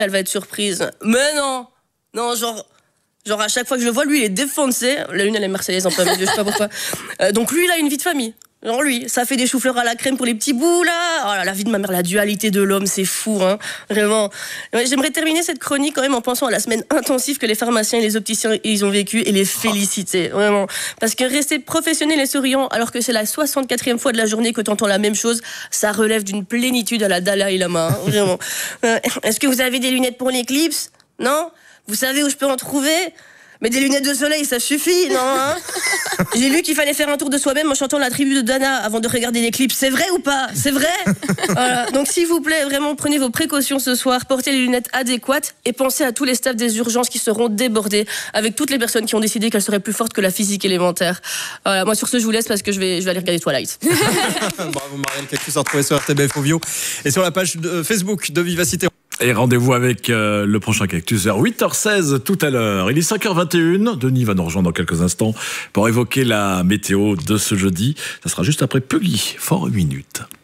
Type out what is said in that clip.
elle va être surprise. Mais non, non, genre à chaque fois que je le vois, lui, il est défoncé. La lune, elle est marseillaise en plein milieu, je sais pas pourquoi. Donc lui, il a une vie de famille. Genre lui, ça fait des choux-fleurs à la crème pour les petits bouts, là. Oh là, la vie de ma mère, la dualité de l'homme, c'est fou, hein. Vraiment. Ouais, j'aimerais terminer cette chronique quand même en pensant à la semaine intensive que les pharmaciens et les opticiens, ils ont vécu et les féliciter, vraiment. Parce que rester professionnel et souriant alors que c'est la 64e fois de la journée que t'entends la même chose, ça relève d'une plénitude à la Dalai Lama, hein, vraiment. Est-ce que vous avez des lunettes pour l'éclipse? Non? Vous savez où je peux en trouver? Mais des lunettes de soleil, ça suffit, non hein? J'ai lu qu'il fallait faire un tour de soi-même en chantant la tribu de Dana avant de regarder l'éclipse. C'est vrai ou pas? C'est vrai? Voilà. Donc s'il vous plaît, vraiment, prenez vos précautions ce soir, portez les lunettes adéquates et pensez à tous les staffs des urgences qui seront débordés avec toutes les personnes qui ont décidé qu'elles seraient plus fortes que la physique élémentaire. Voilà, moi sur ce, je vous laisse parce que je vais aller regarder Twilight. Bravo Marielle Cactus, à retrouver sur RTBF Ovio et sur la page de Facebook de Vivacité. Et rendez-vous avec le prochain Cactus vers 8h16 tout à l'heure. Il est 5h21. Denis va nous rejoindre dans quelques instants pour évoquer la météo de ce jeudi. Ça sera juste après Puggy, fort une minute.